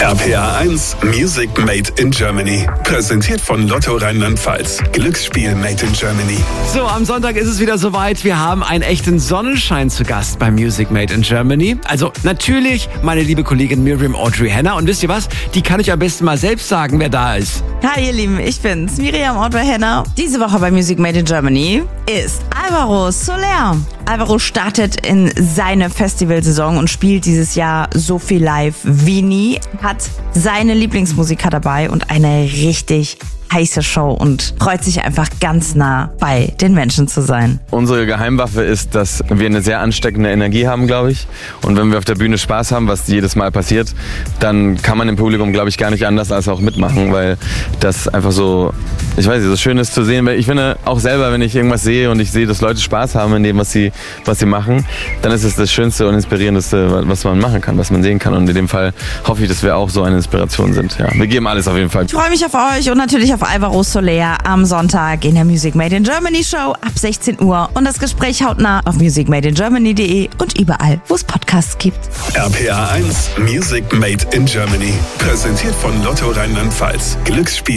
RPA 1 Music Made in Germany. Präsentiert von Lotto Rheinland-Pfalz. Glücksspiel Made in Germany. So, am Sonntag ist es wieder soweit. Wir haben einen echten Sonnenschein zu Gast bei Music Made in Germany. Also natürlich meine liebe Kollegin Miriam Audrey Henner. Und wisst ihr was? Die kann ich am besten mal selbst sagen, wer da ist. Hi ihr Lieben, ich bin's, Miriam Audrey Henner. Diese Woche bei Music Made in Germany ist Alvaro Soler. Alvaro startet in seine Festivalsaison und spielt dieses Jahr so viel live wie nie. Hat seine Lieblingsmusiker dabei und eine richtig heiße Show und freut sich einfach ganz nah bei den Menschen zu sein. Unsere Geheimwaffe ist, dass wir eine sehr ansteckende Energie haben, glaube ich. Und wenn wir auf der Bühne Spaß haben, was jedes Mal passiert, dann kann man im Publikum, glaube ich, gar nicht anders als auch mitmachen, weil das einfach so, ich weiß nicht, so schön ist zu sehen. Weil ich finde auch selber, wenn ich irgendwas sehe und ich sehe, dass Leute Spaß haben in dem, was sie machen, dann ist es das Schönste und Inspirierendste, was man machen kann, was man sehen kann. Und in dem Fall hoffe ich, dass wir auch so eine Inspiration sind. Ja, wir geben alles auf jeden Fall. Ich freue mich auf euch und natürlich auf Alvaro Soler am Sonntag in der Music Made in Germany Show ab 16 Uhr. Und das Gespräch hautnah auf musicmadeingermany.de und überall, wo es Podcasts gibt. RPA 1 Music Made in Germany. Präsentiert von Lotto Rheinland-Pfalz. Glücksspiel